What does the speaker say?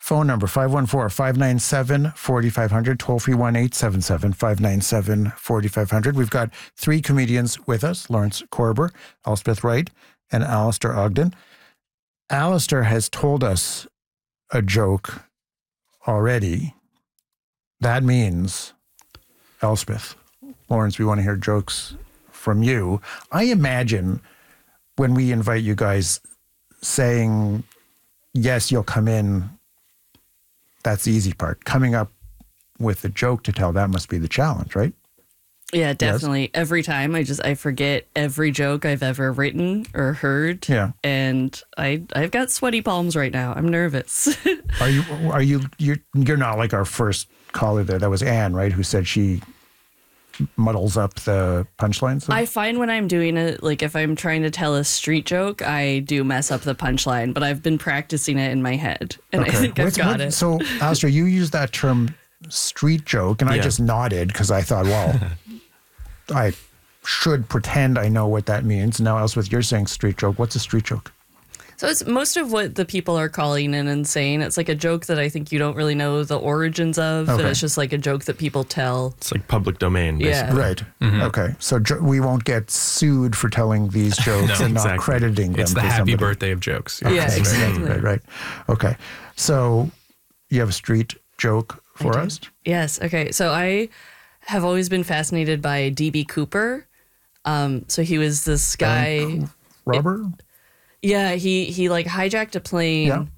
Phone number 514-597-4500, toll-free 1-877-597-4500. We've got 3 comedians with us, Lawrence Korber, Elspeth Wright, and Alistair Ogden. Alistair has told us a joke already. That means, Elspeth, Lawrence, we want to hear jokes from you. I imagine when we invite you guys saying, yes, you'll come in, that's the easy part. Coming up with a joke to tell, that must be the challenge, right? Yeah, definitely. Yes. Every time I forget every joke I've ever written or heard. Yeah. And I've got sweaty palms right now. I'm nervous. You're not like our first caller there. That was Anne, right? Who said she muddles up the punchlines? I find when I'm doing it, like if I'm trying to tell a street joke, I do mess up the punchline, but I've been practicing it in my head and I think I've got it. So, Alistair, you use that term street joke, and I just nodded because I thought, well, I should pretend I know what that means. Now, Elspeth, you're saying street joke. What's a street joke? So it's most of what the people are calling in and saying. It's like a joke that I think you don't really know the origins of. Okay. And it's just like a joke that people tell. It's like public domain, basically. Yeah. Right. Mm-hmm. Okay. So we won't get sued for telling these jokes and not crediting them. It's the happy birthday of jokes. Okay. Yeah, exactly. Right. Okay. So you have a street joke for us? Yes. Okay. So I have always been fascinated by D.B. Cooper. So he was this guy. Robert? Yeah, he like hijacked a plane